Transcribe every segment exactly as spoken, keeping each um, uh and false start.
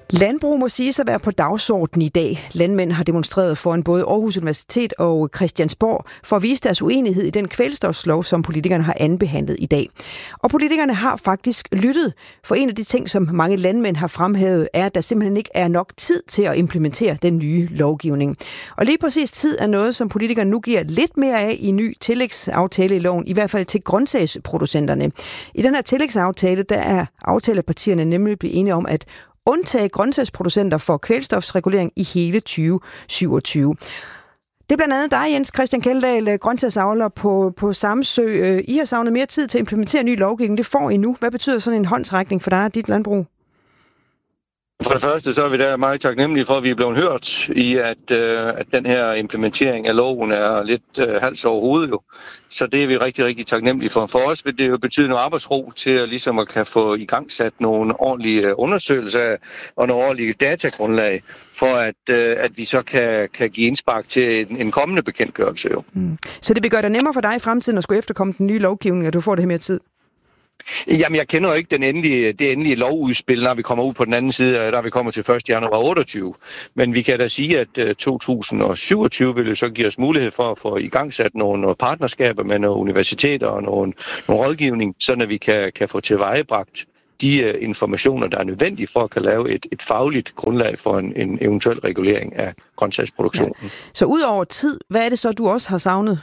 Landbrug må siges at være på dagsordenen i dag. Landmænd har demonstreret foran både Aarhus Universitet og Christiansborg for at vise deres uenighed i den kvælstofslov, som politikerne har anbehandlet i dag. Og politikerne har faktisk lyttet, for en af de ting, som mange landmænd har fremhævet, er, at der simpelthen ikke er nok tid til at implementere den nye lovgivning. Og lige præcis tid er noget, som politikerne nu giver lidt mere af i ny tillægsaftale i loven, i hvert fald til grøntsagsproducenterne. I den her tillægsaftale, der er aftalepartierne nemlig blevet enige om at undtage grøntsagsproducenter for kvælstofsregulering i hele tyve syvogtyve. Det er blandt andet dig, Jens Christian Kjeldahl, grøntsagsavler på, på Samsø. I har savnet mere tid til at implementere ny lovgivning. Det får I nu. Hvad betyder sådan en håndsrækning for dig og dit landbrug? For det første så er vi der meget taknemmelige for, at vi er blevet hørt i, at, øh, at den her implementering af loven er lidt øh, hals over hovedet jo. Så det er vi rigtig, rigtig taknemmelige for. For os vil det jo betyde noget arbejdsro til at, ligesom at kan få igangsat nogle ordentlige undersøgelser og nogle ordentlige datagrundlag, for at, øh, at vi så kan, kan give indspark til en, en kommende bekendtgørelse jo. Mm. Så det vil gøre det nemmere for dig i fremtiden at skulle efterkomme den nye lovgivning, og du får det her mere tid? Jamen, jeg kender jo ikke den endelige, det endelige lovudspil, når vi kommer ud på den anden side, når vi kommer til første januar otteogtyve. Men vi kan da sige, at to tusind syvogtyve vil jo så give os mulighed for at få igangsat nogle partnerskaber med nogle universiteter og nogle, nogle rådgivning, så vi kan, kan få tilvejebragt de uh, informationer, der er nødvendige for at kan lave et, et fagligt grundlag for en, en eventuel regulering af grøntsagsproduktionen. Ja. Så ud over tid, hvad er det så, du også har savnet?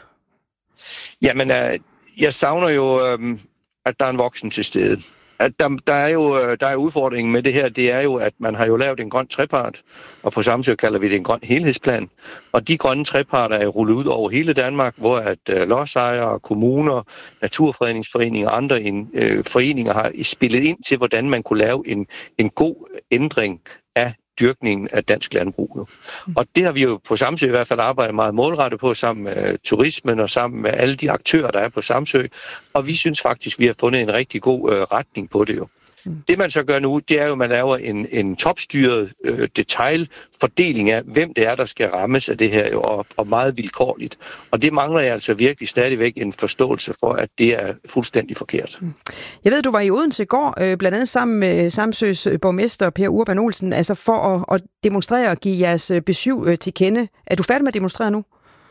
Jamen, uh, jeg savner jo... Um, at der er en voksen til stede. At der, der, er jo, der er udfordringen med det her, det er jo, at man har jo lavet en grøn trepart, og på Samsø kalder vi det en grøn helhedsplan. Og de grønne treparter er rullet ud over hele Danmark, hvor at uh, lodsejere, kommuner, naturfredningsforeninger og andre in, uh, foreninger har spillet ind til, hvordan man kunne lave en, en god ændring af dyrkningen af dansk landbrug. Og det har vi jo på Samsø i hvert fald arbejdet meget målrettet på, sammen med turismen og sammen med alle de aktører, der er på Samsø. Og vi synes faktisk, vi har fundet en rigtig god øh, retning på det jo. Mm. Det man så gør nu, det er jo, at man laver en, en topstyret øh, detailfordeling af, hvem det er, der skal rammes af det her, jo, og, og meget vilkårligt. Og det mangler jeg altså virkelig stadigvæk en forståelse for, at det er fuldstændig forkert. Mm. Jeg ved, du var i Odense i går, øh, blandt andet sammen med Samsøs borgmester Per Urban Olsen, altså for at, at demonstrere og give jeres besyv øh, til kende. Er du færdig med at demonstrere nu?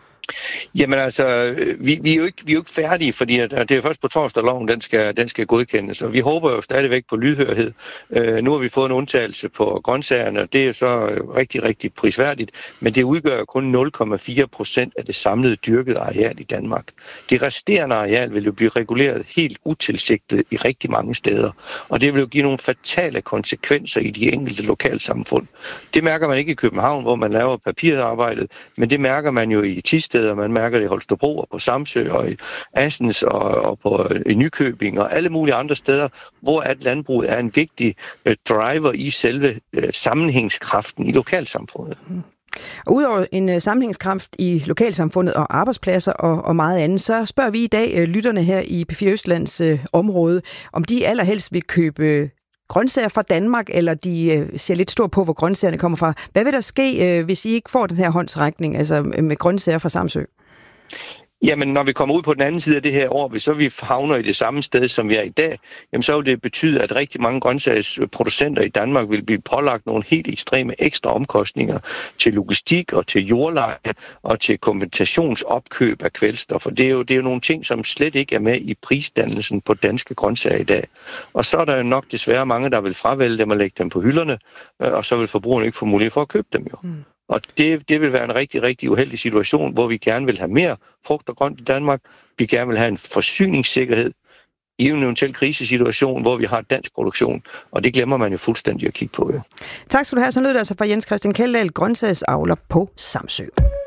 Jamen altså, vi, vi, er jo ikke, vi er jo ikke færdige, fordi at, at det er først på torsdag, loven den skal, den skal godkendes, og vi håber jo stadigvæk på lydhørhed. Uh, nu har vi fået en undtagelse på grøntsagerne, og det er så rigtig, rigtig prisværdigt, men det udgør kun nul komma fire procent af det samlede dyrkede areal i Danmark. Det resterende areal vil jo blive reguleret helt utilsigtet i rigtig mange steder, og det vil jo give nogle fatale konsekvenser i de enkelte lokalsamfund. Det mærker man ikke i København, hvor man laver papirarbejdet, men det mærker man jo i Thisted, og man mærker det i Holstebro og på Samsø og i Assens og, og på i Nykøbing og alle mulige andre steder, hvor at landbruget er en vigtig uh, driver i selve uh, sammenhængskraften i lokalsamfundet. Mm. Og udover en uh, sammenhængskraft i lokalsamfundet og arbejdspladser og, og meget andet, så spørger vi i dag uh, lytterne her i P fire Østlands uh, område, om de allerhelst vil købe uh, grøntsager fra Danmark, eller de øh, ser lidt stort på, hvor grøntsagerne kommer fra. Hvad vil der ske, øh, hvis I ikke får den her håndsrækning, altså med grøntsager fra Samsø? Jamen, når vi kommer ud på den anden side af det her år, så vi havner i det samme sted, som vi er i dag, jamen, så vil det betyde, at rigtig mange grøntsagsproducenter i Danmark vil blive pålagt nogle helt ekstreme ekstra omkostninger til logistik og til jordleje og til kompensationsopkøb af kvælstof. Og det er jo, det er jo nogle ting, som slet ikke er med i prisdannelsen på danske grøntsager i dag. Og så er der jo nok desværre mange, der vil fravælge dem og lægge dem på hylderne, og så vil forbrugerne ikke få mulighed for at købe dem jo. Mm. Og det, det vil være en rigtig, rigtig uheldig situation, hvor vi gerne vil have mere frugt og grønt i Danmark. Vi gerne vil have en forsyningssikkerhed i en eventuel krisesituation, hvor vi har dansk produktion. Og det glemmer man jo fuldstændig at kigge på. Ja. Tak skal du have. Så lød det altså fra Jens Christian Kjeldahl, grøntsagsavler på Samsø.